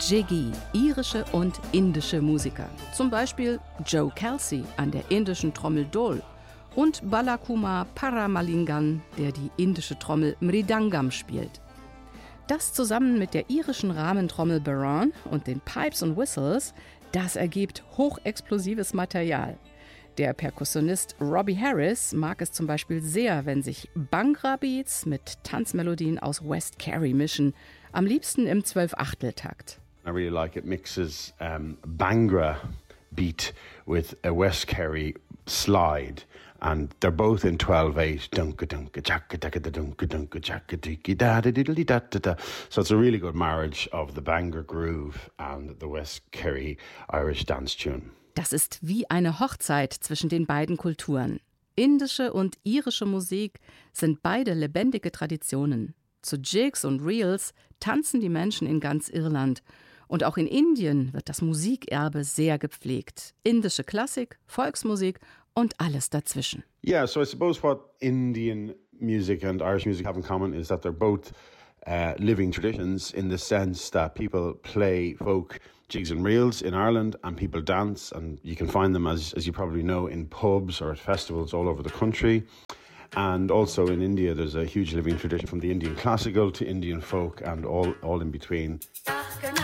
Jiggy, irische und indische Musiker. Zum Beispiel Joe Kelsey an der indischen Trommel Dol und Balakumar Paramalingan, der die indische Trommel Mridangam spielt. Das zusammen mit der irischen Rahmentrommel Baran und den Pipes und Whistles, das ergibt hochexplosives Material. Der Perkussionist Robbie Harris mag es zum Beispiel sehr, wenn sich Bhangra-Beats mit Tanzmelodien aus West Kerry mischen, am liebsten im 12/8-Takt. I really like it mixes Bhangra beat with a West Kerry slide, and they're both in 12/8. Dunka dunka chaka daka dunka dunka chaka diki da da diddly da da da. So it's a really good marriage of the Bhangra groove and the West Kerry Irish dance tune. Das ist wie eine Hochzeit zwischen den beiden Kulturen. Indische und irische Musik sind beide lebendige Traditionen. Zu Jigs und Reels tanzen die Menschen in ganz Irland. Und auch in Indien wird das Musikerbe sehr gepflegt. Indische Klassik, Volksmusik und alles dazwischen. Yeah, so I suppose what Indian music and Irish music have in common is that they're both living traditions in the sense that people play folk jigs and reels in Ireland and people dance, and you can find them, as you probably know, in pubs or at festivals all over the country. And also in India, there's a huge living tradition from the Indian classical to Indian folk and all in between.